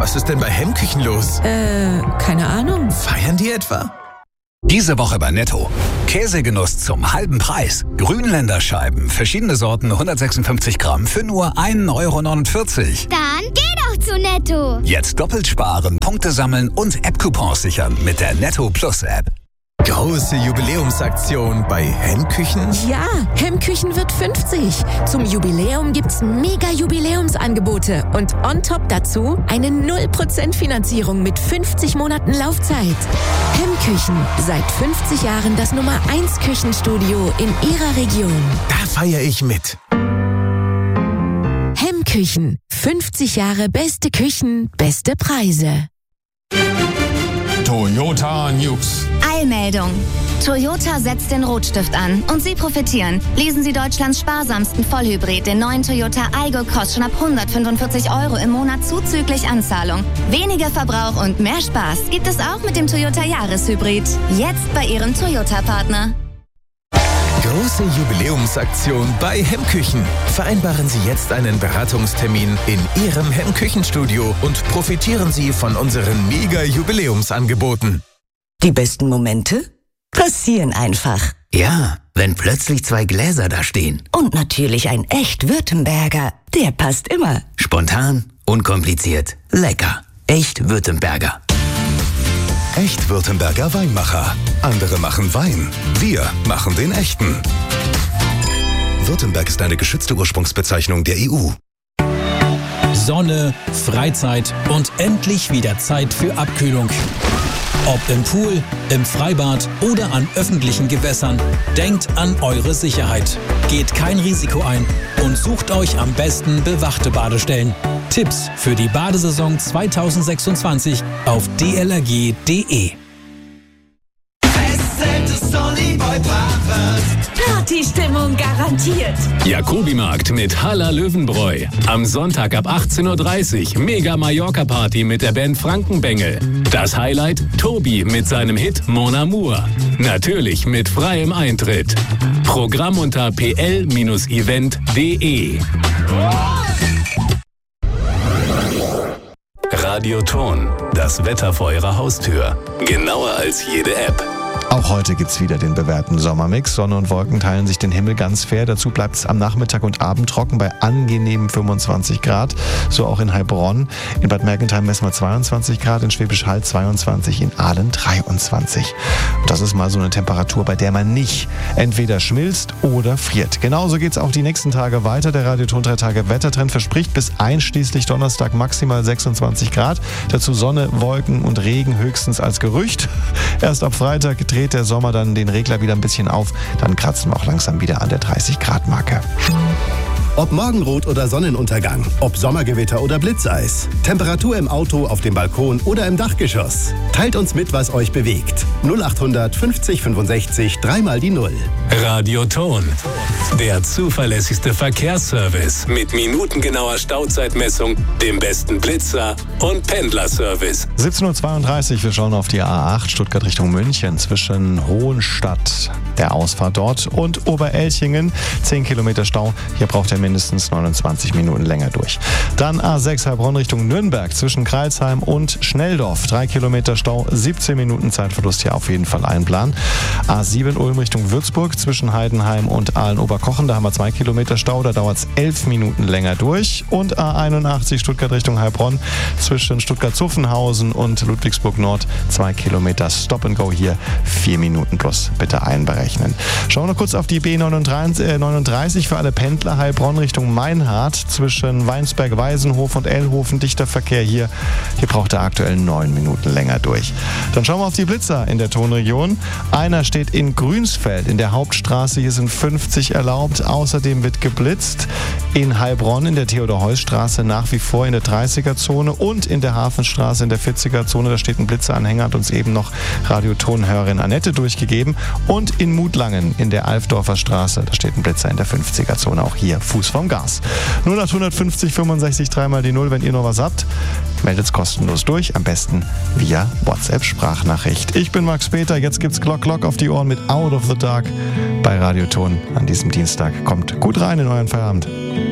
Was ist denn bei Hemmküchen los? Keine Ahnung. Feiern die etwa? Diese Woche bei Netto. Käsegenuss zum halben Preis. Grünländerscheiben, verschiedene Sorten, 156 Gramm für nur 1,49 €. Dann geh doch zu Netto. Jetzt doppelt sparen, Punkte sammeln und App-Coupons sichern mit der Netto Plus App. Große Jubiläumsaktion bei Hemmküchen? Ja, Hemmküchen wird 50. Zum Jubiläum gibt's mega Jubiläumsangebote und on top dazu eine 0% Finanzierung mit 50 Monaten Laufzeit. Hemmküchen, seit 50 Jahren das Nummer 1 Küchenstudio in Ihrer Region. Da feiere ich mit. Hemmküchen, 50 Jahre beste Küchen, beste Preise. Toyota News. Eilmeldung. Toyota setzt den Rotstift an und Sie profitieren. Lesen Sie Deutschlands sparsamsten Vollhybrid, den neuen Toyota Aygo Cross schon ab 145 € im Monat zuzüglich Anzahlung. Weniger Verbrauch und mehr Spaß gibt es auch mit dem Toyota Jahreshybrid. Jetzt bei Ihrem Toyota-Partner. Große Jubiläumsaktion bei Hemmküchen. Vereinbaren Sie jetzt einen Beratungstermin in Ihrem Hemmküchenstudio und profitieren Sie von unseren Mega-Jubiläumsangeboten. Die besten Momente passieren einfach. Ja, wenn plötzlich 2 Gläser da stehen. Und natürlich ein echt Württemberger. Der passt immer. Spontan, unkompliziert, lecker. Echt Württemberger. Echt Württemberger Weinmacher. Andere machen Wein. Wir machen den echten. Württemberg ist eine geschützte Ursprungsbezeichnung der EU. Sonne, Freizeit und endlich wieder Zeit für Abkühlung. Ob im Pool, im Freibad oder an öffentlichen Gewässern, denkt an eure Sicherheit. Geht kein Risiko ein und sucht euch am besten bewachte Badestellen. Tipps für die Badesaison 2026 auf dlrg.de. Partystimmung garantiert. Jacobi-Markt mit Halla Löwenbräu. Am Sonntag ab 18:30 Uhr Mega Mallorca-Party mit der Band Frankenbengel. Das Highlight Tobi mit seinem Hit Mon Amour. Natürlich mit freiem Eintritt. Programm unter pl-event.de. Radioton. Das Wetter vor Ihrer Haustür. Genauer als jede App. Auch heute gibt's wieder den bewährten Sommermix. Sonne und Wolken teilen sich den Himmel ganz fair. Dazu bleibt's am Nachmittag und Abend trocken bei angenehmen 25 Grad. So auch in Heilbronn. In Bad Mergentheim messen wir 22 Grad, in Schwäbisch Hall 22, in Aalen 23. Und das ist mal so eine Temperatur, bei der man nicht entweder schmilzt oder friert. Genauso geht's auch die nächsten Tage weiter. Der Radioton 3 Tage Wettertrend verspricht bis einschließlich Donnerstag maximal 26 Grad. Dazu Sonne, Wolken und Regen höchstens als Gerücht. Erst ab Freitag dreht der Sommer dann den Regler wieder ein bisschen auf. Dann kratzen wir auch langsam wieder an der 30-Grad-Marke. Ob Morgenrot oder Sonnenuntergang, ob Sommergewitter oder Blitzeis, Temperatur im Auto, auf dem Balkon oder im Dachgeschoss. Teilt uns mit, was euch bewegt. 0800 50 65 3 mal die 0. Radioton. Der zuverlässigste Verkehrsservice mit minutengenauer Stauzeitmessung, dem besten Blitzer und Pendlerservice. 17:32 Uhr, wir schauen auf die A8 Stuttgart Richtung München zwischen Hohenstadt, der Ausfahrt dort, und Oberelchingen. 10 Kilometer Stau. Hier braucht er mindestens 29 Minuten länger durch. Dann A6 Heilbronn Richtung Nürnberg zwischen Kreilsheim und Schnelldorf. 3 Kilometer Stau, 17 Minuten Zeitverlust hier auf jeden Fall einplanen. A7 Ulm Richtung Würzburg zwischen Heidenheim und Aalen-Oberkochen. Da haben wir 2 Kilometer Stau, da dauert es 11 Minuten länger durch. Und A81 Stuttgart Richtung Heilbronn zwischen Stuttgart-Zuffenhausen und Ludwigsburg Nord. 2 Kilometer Stop and Go hier, 4 Minuten plus bitte einberechnen. Schauen wir noch kurz auf die B39 für alle Pendler. Heilbronn Richtung Meinhardt zwischen Weinsberg-Weisenhof und Ellhofen. Dichter Verkehr hier. Hier braucht er aktuell 9 Minuten länger durch. Dann schauen wir auf die Blitzer in der Tonregion. Einer steht in Grünsfeld in der Hauptstraße. Hier sind 50 erlaubt. Außerdem wird geblitzt in Heilbronn in der Theodor-Heuss-Straße nach wie vor in der 30er-Zone und in der Hafenstraße in der 40er-Zone. Da steht ein Blitzeranhänger, hat uns eben noch Radiotonhörerin Annette durchgegeben. Und in Mutlangen in der Alfdorfer Straße, da steht ein Blitzer in der 50er-Zone. Auch hier Fuß vom Gas. 0850 65 3 mal die 0, wenn ihr noch was habt. Meldet's kostenlos durch, am besten via WhatsApp-Sprachnachricht. Ich bin Max Peter, jetzt gibt's Glock auf die Ohren mit Out of the Dark bei Radioton an diesem Dienstag. Kommt gut rein in euren Feierabend.